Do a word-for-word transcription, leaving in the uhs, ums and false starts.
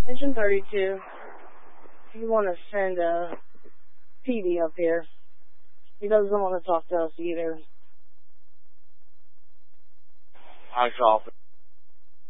Engine thirty-two. You want to send a P D up here. He doesn't want to talk to us either. I copy.